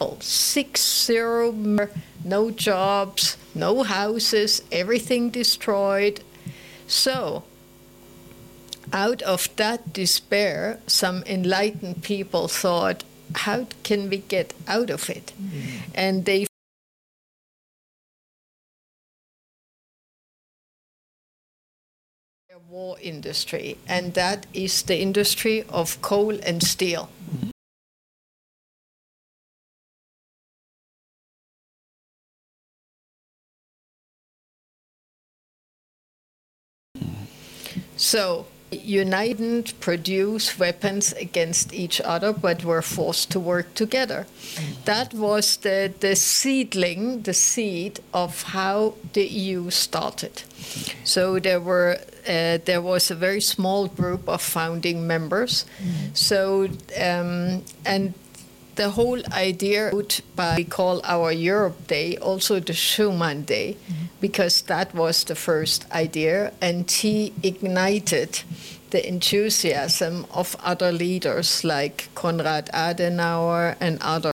6-0, no jobs, no houses, everything destroyed. So, out of that despair, some enlightened people thought, how can we get out of it? And they war industry, and that is the industry of coal and steel. So United produce weapons against each other, but were forced to work together. That was the seed of how the EU started. So there was a very small group of founding members. So and the whole idea, we call our Europe Day also the Schuman Day, because that was the first idea, and he ignited the enthusiasm of other leaders like Konrad Adenauer and others.